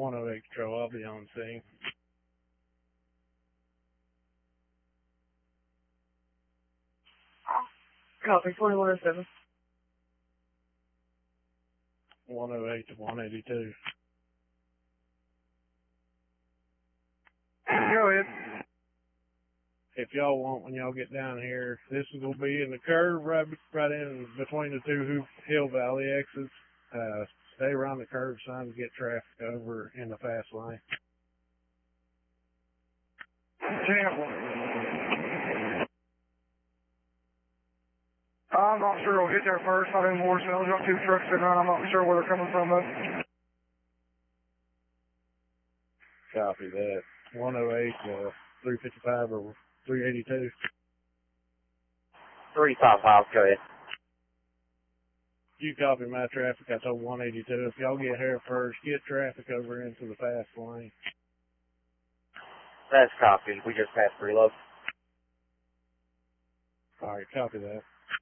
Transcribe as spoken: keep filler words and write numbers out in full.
one oh eight Control, I'll be on scene. Copy, twenty-one oh seven. one oh eight to one eighty-two. Go ahead. If y'all want, when y'all get down here, this is going to be in the curve right, right in between the two Hoop Hill Valley exits. Uh, stay around the curve sign to get traffic over in the fast lane. I'm not sure we'll get there first. I'm in Mooresville. There's got two trucks sitting around. I'm not sure where they're coming from, though. Copy that. one oh eight, uh, three fifty-five or three eighty-two. three fifty-five, go ahead. You copy my traffic. I told one eighty-two. If y'all get here first, get traffic over into the fast lane. That's copied. We just passed reload. All right, copy that.